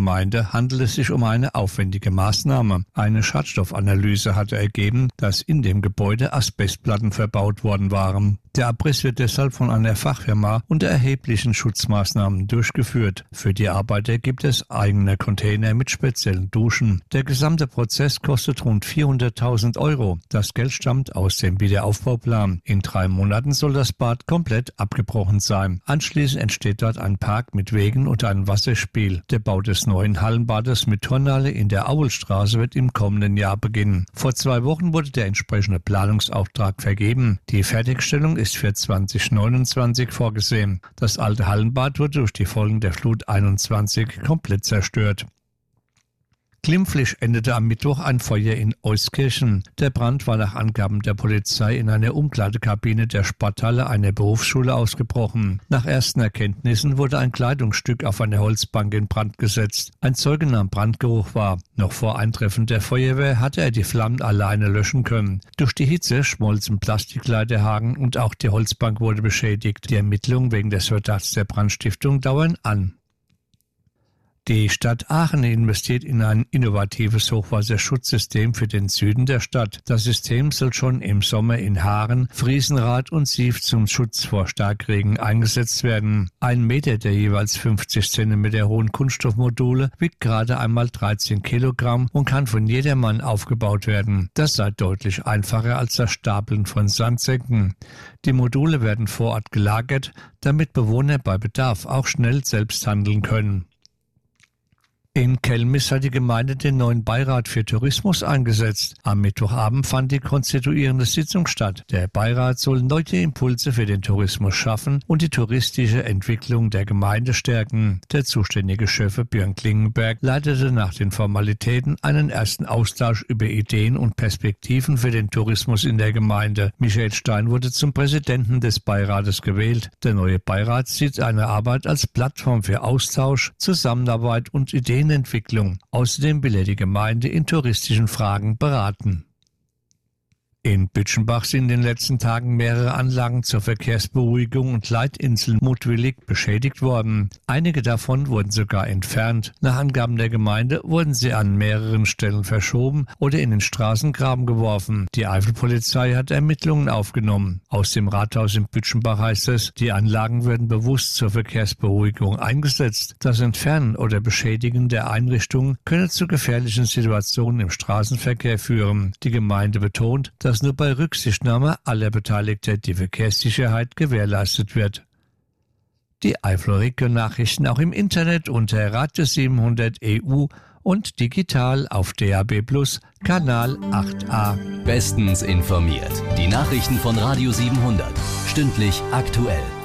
Gemeinde handelt es sich um eine aufwendige Maßnahme. Eine Schadstoffanalyse hatte ergeben, dass in dem Gebäude Asbestplatten verbaut worden waren. Der Abriss wird deshalb von einer Fachfirma unter erheblichen Schutzmaßnahmen durchgeführt. Für die Arbeiter gibt es eigene Container mit speziellen Duschen. Der gesamte Prozess kostet rund 400.000 €. Das Geld stammt aus dem Wiederaufbauplan. In 3 Monaten soll das Bad komplett abgebrochen sein. Anschließend entsteht dort ein Park mit Wegen und ein Wasserspiel. Der Bau des neuen Hallenbades mit Turnhalle in der Aulstraße wird im kommenden Jahr beginnen. Vor 2 Wochen wurde der entsprechende Planungsauftrag vergeben. Die Fertigstellung ist für 2029 vorgesehen. Das alte Hallenbad wurde durch die Folgen der Flut 21 komplett zerstört. Glimpflich endete am Mittwoch ein Feuer in Euskirchen. Der Brand war nach Angaben der Polizei in einer Umkleidekabine der Sporthalle einer Berufsschule ausgebrochen. Nach ersten Erkenntnissen wurde ein Kleidungsstück auf eine Holzbank in Brand gesetzt. Ein Zeuge nahm Brandgeruch wahr. Noch vor Eintreffen der Feuerwehr hatte er die Flammen alleine löschen können. Durch die Hitze schmolzen Plastikleiterhaken und auch die Holzbank wurde beschädigt. Die Ermittlungen wegen des Verdachts der Brandstiftung dauern an. Die Stadt Aachen investiert in ein innovatives Hochwasserschutzsystem für den Süden der Stadt. Das System soll schon im Sommer in Haaren, Friesenrath und Sief zum Schutz vor Starkregen eingesetzt werden. 1 Meter der jeweils 50 cm hohen Kunststoffmodule wiegt gerade einmal 13 Kilogramm und kann von jedermann aufgebaut werden. Das sei deutlich einfacher als das Stapeln von Sandsäcken. Die Module werden vor Ort gelagert, damit Bewohner bei Bedarf auch schnell selbst handeln können. In Kelmis hat die Gemeinde den neuen Beirat für Tourismus eingesetzt. Am Mittwochabend fand die konstituierende Sitzung statt. Der Beirat soll neue Impulse für den Tourismus schaffen und die touristische Entwicklung der Gemeinde stärken. Der zuständige Chef Björn Klingenberg leitete nach den Formalitäten einen ersten Austausch über Ideen und Perspektiven für den Tourismus in der Gemeinde. Michael Stein wurde zum Präsidenten des Beirates gewählt. Der neue Beirat sieht seine Arbeit als Plattform für Austausch, Zusammenarbeit und Ideenentwicklung. Außerdem will er die Gemeinde in touristischen Fragen beraten. In Bütschenbach sind in den letzten Tagen mehrere Anlagen zur Verkehrsberuhigung und Leitinseln mutwillig beschädigt worden. Einige davon wurden sogar entfernt. Nach Angaben der Gemeinde wurden sie an mehreren Stellen verschoben oder in den Straßengraben geworfen. Die Eifelpolizei hat Ermittlungen aufgenommen. Aus dem Rathaus in Bütschenbach heißt es, die Anlagen würden bewusst zur Verkehrsberuhigung eingesetzt. Das Entfernen oder Beschädigen der Einrichtungen könne zu gefährlichen Situationen im Straßenverkehr führen. Die Gemeinde betont, dass nur bei Rücksichtnahme aller Beteiligten die Verkehrssicherheit gewährleistet wird. Die Eifel-Region-Nachrichten auch im Internet unter Radio 700 EU und digital auf DAB+ Kanal 8a. Bestens informiert. Die Nachrichten von Radio 700. Stündlich aktuell.